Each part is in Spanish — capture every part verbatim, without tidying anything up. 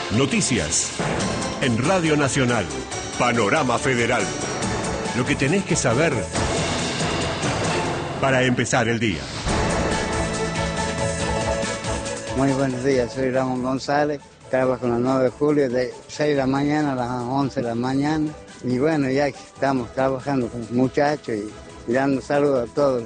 Noticias en Radio Nacional. Panorama Federal. Lo que tenés que saber para empezar el día. Muy buenos días, soy Ramón González, trabajo en la nueve de julio de seis de la mañana a las once de la mañana. Y bueno, ya estamos trabajando con los muchachos y, y dando saludos a todos.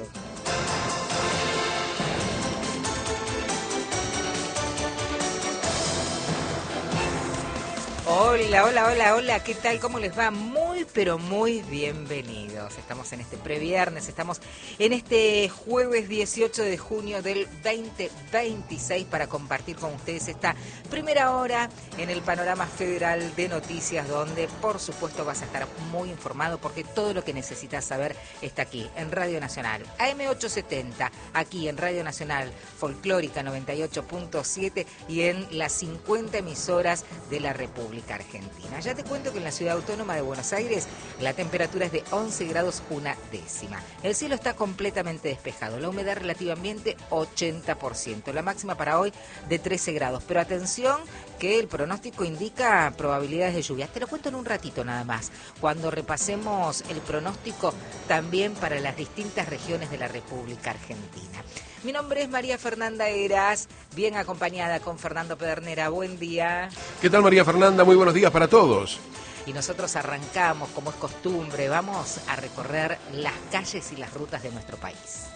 Hola, hola, hola, hola, ¿qué tal? ¿Cómo les va? Muy, pero muy bienvenidos. Estamos en este previernes, estamos en este jueves dieciocho de junio del veinte veintiséis para compartir con ustedes esta primera hora en el Panorama Federal de Noticias, donde por supuesto vas a estar muy informado porque todo lo que necesitas saber está aquí, en Radio Nacional. A M ochocientos setenta, aquí en Radio Nacional, Folclórica noventa y ocho punto siete y en las cincuenta emisoras de la República Argentina. Ya te cuento que en la Ciudad Autónoma de Buenos Aires la temperatura es de once grados una décima. El cielo está completamente despejado, la humedad relativa ambiente ochenta por ciento, la máxima para hoy de trece grados. Pero atención que el pronóstico indica probabilidades de lluvias. Te lo cuento en un ratito nada más, cuando repasemos el pronóstico también para las distintas regiones de la República Argentina. Mi nombre es María Fernanda Heras, bien acompañada con Fernando Pedernera. Buen día. ¿Qué tal, María Fernanda? Muy buenos días para todos. Y nosotros arrancamos, como es costumbre, vamos a recorrer las calles y las rutas de nuestro país.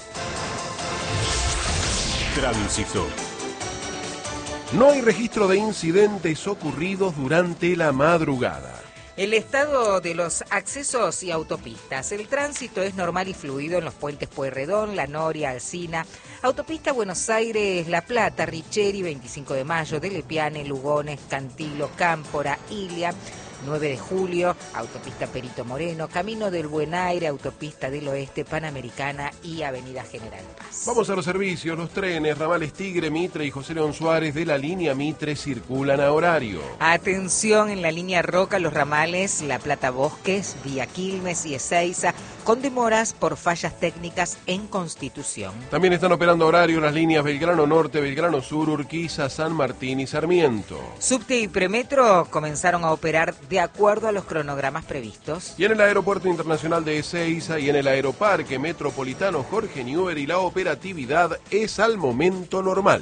Tránsito. No hay registro de incidentes ocurridos durante la madrugada. El estado de los accesos y autopistas. El tránsito es normal y fluido en los puentes Pueyrredón, La Noria, Alsina, autopista Buenos Aires, La Plata, Richeri, veinticinco de mayo, de Lepiane, Lugones, Cantilo, Cámpora, Ilia, nueve de julio, autopista Perito Moreno, Camino del Buen Aire, autopista del Oeste, Panamericana y Avenida General Paz. Vamos a los servicios. Los trenes, ramales Tigre, Mitre y José León Suárez de la línea Mitre circulan a horario. Atención en la línea Roca, los ramales La Plata Bosques, Vía Quilmes y Ezeiza, con demoras por fallas técnicas en Constitución. También están operando a horario las líneas Belgrano Norte, Belgrano Sur, Urquiza, San Martín y Sarmiento. Subte y Premetro comenzaron a operar de acuerdo a los cronogramas previstos. Y en el Aeropuerto Internacional de Ezeiza y en el Aeroparque Metropolitano Jorge Newbery la operatividad es al momento normal.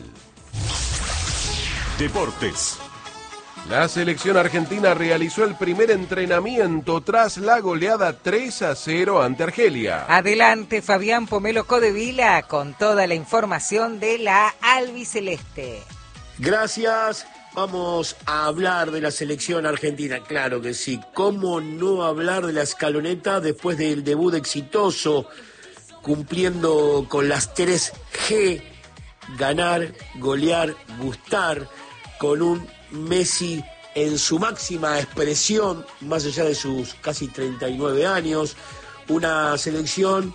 Deportes. La selección argentina realizó el primer entrenamiento tras la goleada tres a cero ante Argelia. Adelante, Fabián Pomelo Codevila con toda la información de la albiceleste. Gracias. Vamos a hablar de la selección argentina, claro que sí. ¿Cómo no hablar de la escaloneta después del debut exitoso, cumpliendo con las tres G, ganar, golear, gustar, con un Messi en su máxima expresión, más allá de sus casi treinta y nueve años, una selección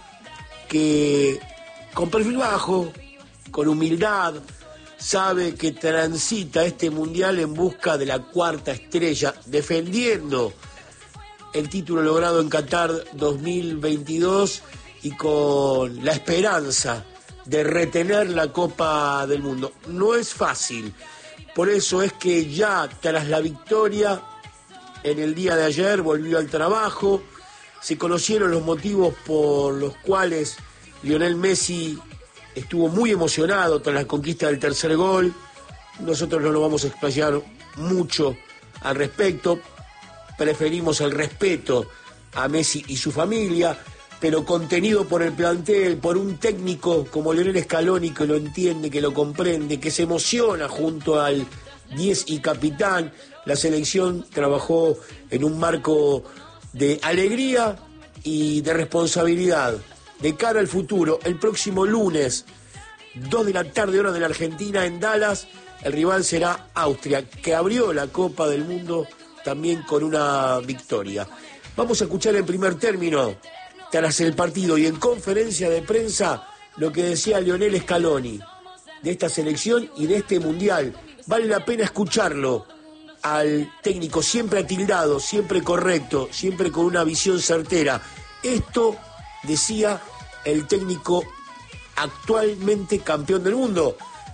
que con perfil bajo, con humildad, sabe que transita este mundial en busca de la cuarta estrella, defendiendo el título logrado en Qatar dos mil veintidós y con la esperanza de retener la Copa del Mundo. No es fácil, por eso es que ya tras la victoria en el día de ayer volvió al trabajo, se conocieron los motivos por los cuales Lionel Messi estuvo muy emocionado tras la conquista del tercer gol. Nosotros no lo vamos a explayar mucho al respecto. Preferimos el respeto a Messi y su familia, pero contenido por el plantel, por un técnico como Lionel Scaloni que lo entiende, que lo comprende, que se emociona junto al diez y capitán. La selección trabajó en un marco de alegría y de responsabilidad. De cara al futuro, el próximo lunes, dos de la tarde, hora de la Argentina, en Dallas, el rival será Austria, que abrió la Copa del Mundo también con una victoria. Vamos a escuchar en primer término, tras el partido y en conferencia de prensa, lo que decía Lionel Scaloni de esta selección y de este Mundial. Vale la pena escucharlo al técnico, siempre atildado, siempre correcto, siempre con una visión certera. Esto decía el técnico actualmente campeón del mundo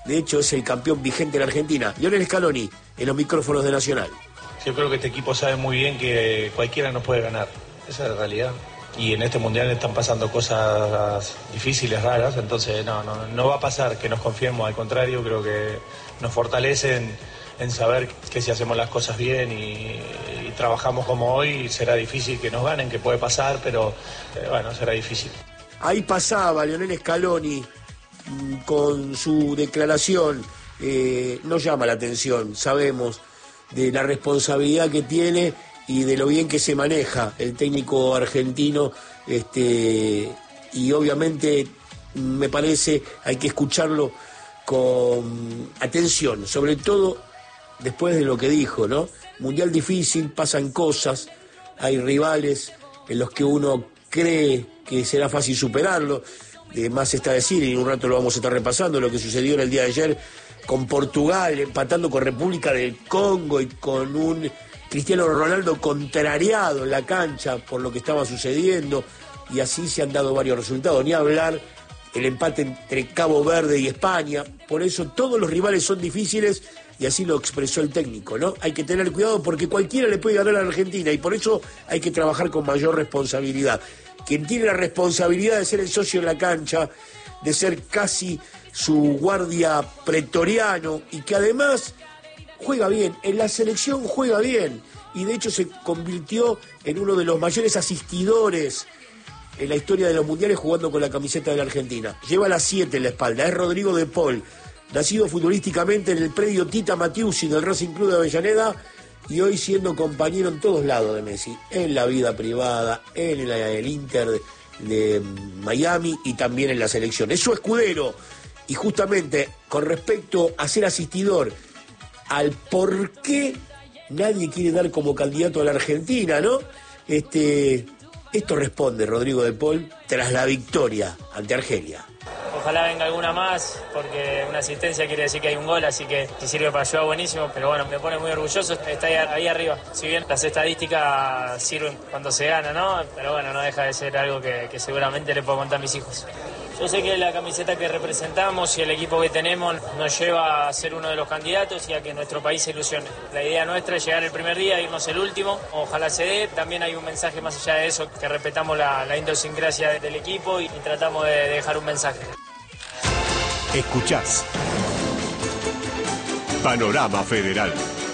de hecho es el campeón vigente de la Argentina. Lionel Scaloni, en los micrófonos de Nacional. Yo creo que este equipo sabe muy bien que cualquiera nos puede ganar, esa es la realidad. Y en este mundial están pasando cosas difíciles, raras, entonces no, no, no va a pasar que nos confiemos, al contrario, creo que nos fortalecen en saber que si hacemos las cosas bien y, y trabajamos como hoy, será difícil que nos ganen, que puede pasar, pero eh, bueno, será difícil. Ahí pasaba Lionel Scaloni con su declaración, eh, nos llama la atención, sabemos de la responsabilidad que tiene y de lo bien que se maneja el técnico argentino, este, y obviamente me parece hay que escucharlo con atención, sobre todo después de lo que dijo, ¿no? Mundial difícil, pasan cosas, hay rivales en los que uno cree que será fácil superarlo, de más está decir, y en un rato lo vamos a estar repasando, lo que sucedió en el día de ayer con Portugal, empatando con República del Congo y con un Cristiano Ronaldo contrariado en la cancha por lo que estaba sucediendo, y así se han dado varios resultados, ni hablar el empate entre Cabo Verde y España. Por eso todos los rivales son difíciles, y así lo expresó el técnico, ¿no? Hay que tener cuidado porque cualquiera le puede ganar a la Argentina, y por eso hay que trabajar con mayor responsabilidad. Quien tiene la responsabilidad de ser el socio en la cancha, de ser casi su guardia pretoriano, y que además juega bien, en la selección juega bien, y de hecho se convirtió en uno de los mayores asistidores en la historia de los mundiales jugando con la camiseta de la Argentina. Lleva las siete en la espalda, es Rodrigo de Paul, nacido futbolísticamente en el predio Tita Matiusi del Racing Club de Avellaneda, y hoy siendo compañero en todos lados de Messi, en la vida privada, en el, el Inter de, de Miami y también en la selección. Es su escudero, y justamente con respecto a ser asistidor, al por qué nadie quiere dar como candidato a la Argentina, ¿no? Este, esto responde Rodrigo de Paul tras la victoria ante Argelia. Ojalá venga alguna más, porque una asistencia quiere decir que hay un gol, así que si sirve para ayudar, buenísimo. Pero bueno, me pone muy orgulloso estar ahí, ahí arriba. Si bien las estadísticas sirven cuando se gana, ¿no? Pero bueno, no deja de ser algo que, que seguramente le puedo contar a mis hijos. Yo sé que la camiseta que representamos y el equipo que tenemos nos lleva a ser uno de los candidatos y a que nuestro país se ilusione. La idea nuestra es llegar el primer día, irnos el último. Ojalá se dé. También hay un mensaje más allá de eso, que respetamos la, la idiosincrasia del equipo y, y tratamos de, de dejar un mensaje. Escuchás Panorama Federal.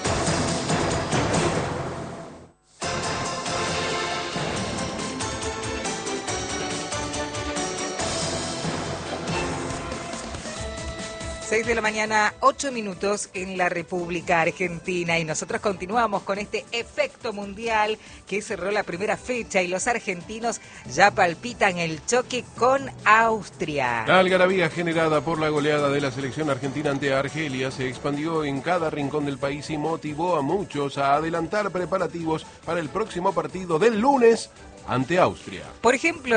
seis de la mañana, ocho minutos en la República Argentina, y nosotros continuamos con este efecto mundial que cerró la primera fecha y los argentinos ya palpitan el choque con Austria. La algarabía generada por la goleada de la selección argentina ante Argelia se expandió en cada rincón del país y motivó a muchos a adelantar preparativos para el próximo partido del lunes ante Austria. Por ejemplo,